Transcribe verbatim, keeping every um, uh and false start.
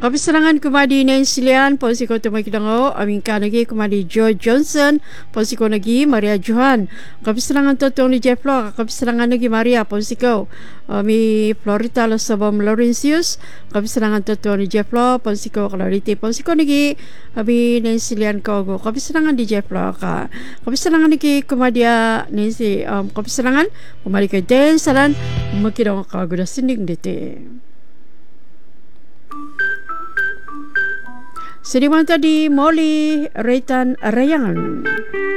Kapisarangan kumadi Nancy Lian, Ponsiko tumakidango, aming kanagi kumadi George Johnson, Ponsiko nagi Maria Johan. Kapisarangan totong ni Jeff Lo, kapisarangan nagi Maria Ponsiko, ami Florita Losabam Laurentius, kapisarangan totong ni Jeff Lo, Ponsiko Clarity, Ponsiko nagi ami Nancy Lian Kogo, kapisarangan di Jeff Lo ka. Kapisarangan nagi kumadia Nancy, um, kapisarangan kumadi kay Den Salan, makidango ka guda sinding dite. Sediman tadi Molly Raitan Rayangan.